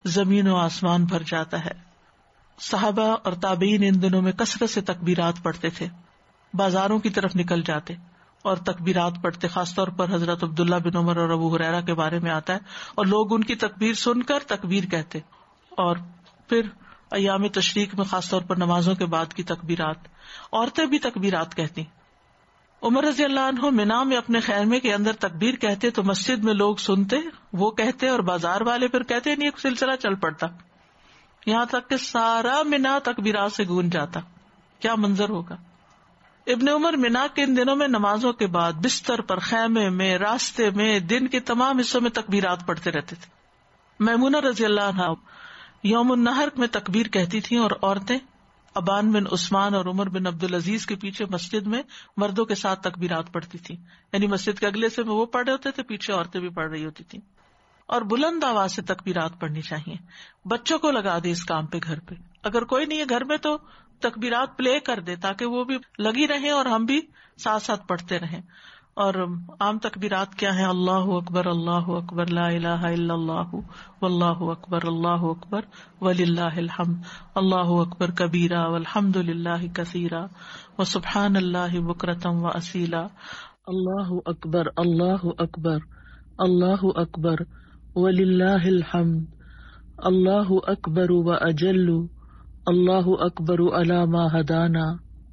زمین و آسمان بھر جاتا ہے. صحابہ اور تابعین ان دنوں میں کثرت سے تکبیرات پڑھتے تھے، بازاروں کی طرف نکل جاتے اور تکبیرات پڑھتے. خاص طور پر حضرت عبداللہ بن عمر اور ابو ہریرہ کے بارے میں آتا ہے، اور لوگ ان کی تکبیر سن کر تکبیر کہتے. اور پھر ایام تشریق میں خاص طور پر نمازوں کے بعد کی تکبیرات، عورتیں بھی تکبیرات کہتی. عمر رضی اللہ عنہ منا میں اپنے خیمے کے اندر تکبیر کہتے تو مسجد میں لوگ سنتے، وہ کہتے اور بازار والے پھر کہتے، نہیں ایک سلسلہ چل پڑتا، یہاں تک کہ سارا منا تکبیرات سے گونج جاتا. کیا منظر ہوگا. ابن عمر منا کے ان دنوں میں نمازوں کے بعد بستر پر، خیمے میں، راستے میں، دن کے تمام حصوں میں تکبیرات پڑھتے رہتے تھے. میمونہ رضی اللہ عنہا یوم النحر میں تکبیر کہتی تھیں، اور عورتیں ابان بن عثمان اور عمر بن عبدالعزیز کے پیچھے مسجد میں مردوں کے ساتھ تکبیرات پڑھتی تھیں. یعنی مسجد کے اگلے سے وہ پڑھ رہے ہوتے تھے، پیچھے عورتیں بھی پڑھ رہی ہوتی تھیں. اور بلند آواز سے تکبیرات پڑھنی چاہیے. بچوں کو لگا دے اس کام پہ گھر پہ، اگر کوئی نہیں ہے گھر میں تو تکبیرات پلے کر دے تاکہ وہ بھی لگی رہیں اور ہم بھی ساتھ ساتھ پڑھتے رہیں. اور عام تکبیرات کیا ہیں؟ اللہ اکبر، اللہ اکبر، لا الہ الا اللہ، واللہ اکبر، اللہ اکبر وللہ الحمد، اللہ اکبر کبیرہ والحمد للہ کثیرہ وسبحان اللہ بکرۃ واصیلا، اللہ اکبر، اللہ اکبر، اللہ اکبر وللہ الحمد، اللہ اکبر واجل، اللہ اکبر علی ما ہدانا،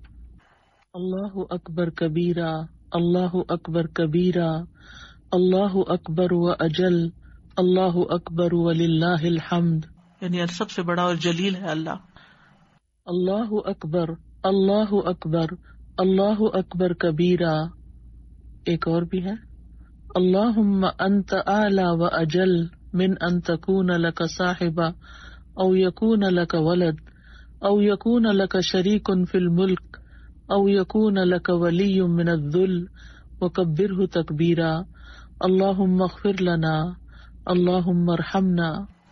اللہ اکبر کبیرہ، اللہ اکبر کبیرہ، اللہ اکبر واجل، اللہ اکبر وللہ الحمد. یعنی سب سے بڑا اور جلیل ہے اللہ. اللہ اکبر، اللہ اکبر، اللہ اکبر کبیرہ. ایک اور بھی ہے، اللہم انت اعلی واجل من ان تکون لک صاحبہ او یکون لک ولد او یکون لک شریک فی الملک او یکون لک ولی من الذل وکبرہ تکبیرا، اللہم اغفر لنا، اللہم ارحمنا.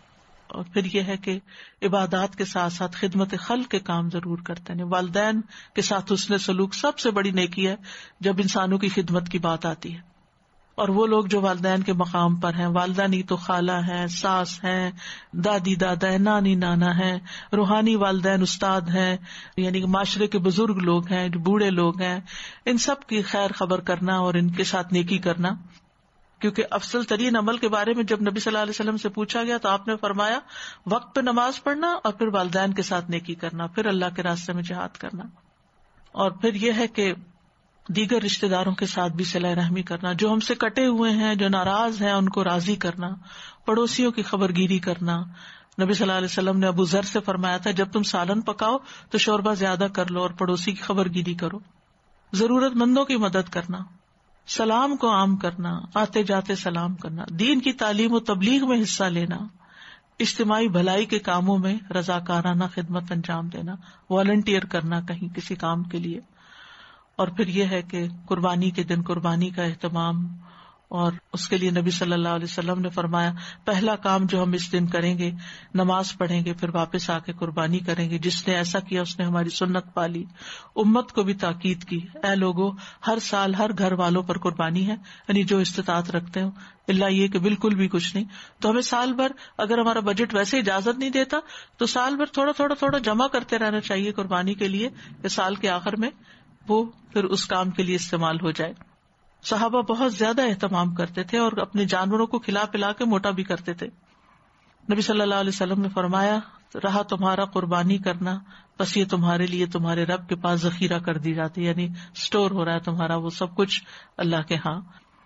اور پھر یہ ہے کہ عبادات کے ساتھ ساتھ خدمت خلق کے کام ضرور کرتے ہیں. والدین کے ساتھ حسن سلوک سب سے بڑی نیکی ہے جب انسانوں کی خدمت کی بات آتی ہے. اور وہ لوگ جو والدین کے مقام پر ہیں، والدہ نہیں تو خالہ ہیں، ساس ہیں، دادی دادا ہیں، نانی نانا ہیں، روحانی والدین استاد ہیں، یعنی معاشرے کے بزرگ لوگ ہیں، جو بوڑھے لوگ ہیں، ان سب کی خیر خبر کرنا اور ان کے ساتھ نیکی کرنا. کیونکہ افضل ترین عمل کے بارے میں جب نبی صلی اللہ علیہ وسلم سے پوچھا گیا تو آپ نے فرمایا وقت پہ نماز پڑھنا اور پھر والدین کے ساتھ نیکی کرنا، پھر اللہ کے راستے میں جہاد کرنا. اور پھر یہ ہے کہ دیگر رشتہ داروں کے ساتھ بھی صلہ رحمی کرنا، جو ہم سے کٹے ہوئے ہیں، جو ناراض ہیں، ان کو راضی کرنا، پڑوسیوں کی خبر گیری کرنا. نبی صلی اللہ علیہ وسلم نے ابو ذر سے فرمایا تھا جب تم سالن پکاؤ تو شوربہ زیادہ کر لو اور پڑوسی کی خبر گیری کرو. ضرورت مندوں کی مدد کرنا، سلام کو عام کرنا، آتے جاتے سلام کرنا، دین کی تعلیم و تبلیغ میں حصہ لینا، اجتماعی بھلائی کے کاموں میں رضاکارانہ خدمت انجام دینا، والنٹیئر کرنا کہیں کسی کام کے لیے. اور پھر یہ ہے کہ قربانی کے دن قربانی کا اہتمام، اور اس کے لیے نبی صلی اللہ علیہ وسلم نے فرمایا پہلا کام جو ہم اس دن کریں گے نماز پڑھیں گے، پھر واپس آ کے قربانی کریں گے. جس نے ایسا کیا اس نے ہماری سنت پالی. امت کو بھی تاکید کی، اے لوگو ہر سال ہر گھر والوں پر قربانی ہے، یعنی جو استطاعت رکھتے ہو، اللہ یہ کہ بالکل بھی کچھ نہیں تو ہمیں سال بھر، اگر ہمارا بجٹ ویسے اجازت نہیں دیتا تو سال بھر تھوڑا تھوڑا تھوڑا جمع کرتے رہنا چاہیے قربانی کے لیے کہ سال کے آخر میں وہ پھر اس کام کے لیے استعمال ہو جائے. صحابہ بہت زیادہ اہتمام کرتے تھے اور اپنے جانوروں کو کھلا پلا کے موٹا بھی کرتے تھے. نبی صلی اللہ علیہ وسلم نے فرمایا رہا تمہارا قربانی کرنا، بس یہ تمہارے لیے تمہارے رب کے پاس ذخیرہ کر دی جاتی، یعنی سٹور ہو رہا ہے تمہارا وہ سب کچھ اللہ کے ہاں.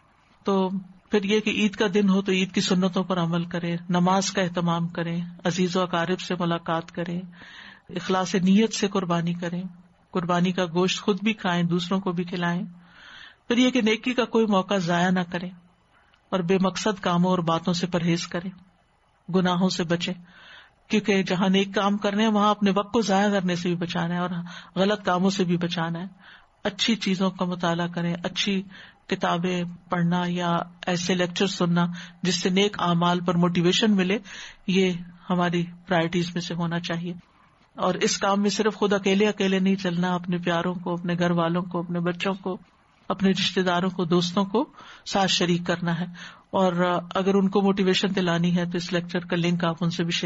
تو پھر یہ کہ عید کا دن ہو تو عید کی سنتوں پر عمل کریں، نماز کا اہتمام کریں، عزیز و اقارب سے ملاقات کریں، اخلاص نیت سے قربانی کریں، قربانی کا گوشت خود بھی کھائیں، دوسروں کو بھی کھلائیں. پھر یہ کہ نیکی کا کوئی موقع ضائع نہ کریں اور بے مقصد کاموں اور باتوں سے پرہیز کریں، گناہوں سے بچیں، کیونکہ جہاں نیک کام کرنے ہیں وہاں اپنے وقت کو ضائع کرنے سے بھی بچانا ہے اور غلط کاموں سے بھی بچانا ہے. اچھی چیزوں کا مطالعہ کریں، اچھی کتابیں پڑھنا یا ایسے لیکچر سننا جس سے نیک اعمال پر موٹیویشن ملے، یہ ہماری پرائرٹیز میں سے ہونا چاہیے. اور اس کام میں صرف خود اکیلے نہیں چلنا، اپنے پیاروں کو، اپنے گھر والوں کو، اپنے بچوں کو، اپنے رشتہ داروں کو، دوستوں کو ساتھ شریک کرنا ہے. اور اگر ان کو موٹیویشن دلانی ہے تو اس لیکچر کا لنک آپ ان سے بھی